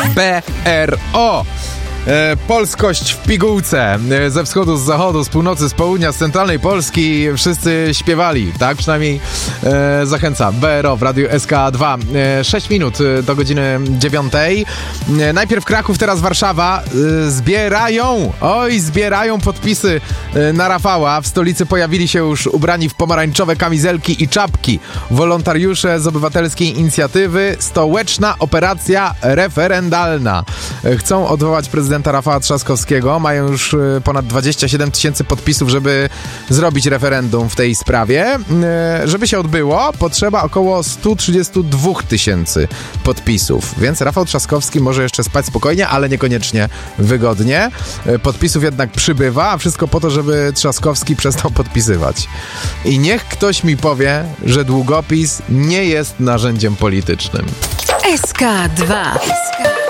BRO. Polskość w pigułce. Ze wschodu, z zachodu, z północy, z południa, z centralnej Polski wszyscy śpiewali, tak? Przynajmniej zachęcam. BRO w Radiu SK2. 6 minut do godziny 9. Najpierw Kraków, teraz Warszawa. Zbierają podpisy na Rafała. W stolicy pojawili się już ubrani w pomarańczowe kamizelki i czapki wolontariusze z obywatelskiej inicjatywy Stołeczna Operacja Referendalna. Chcą odwołać prezydenta Rafała Trzaskowskiego. Mają już ponad 27 000 podpisów, żeby zrobić referendum w tej sprawie. Żeby się odbyło, potrzeba około 132 000 podpisów. Więc Rafał Trzaskowski może jeszcze spać spokojnie, ale niekoniecznie wygodnie. Podpisów jednak przybywa, a wszystko po to, żeby Trzaskowski przestał podpisywać. I niech ktoś mi powie, że długopis nie jest narzędziem politycznym. SK2.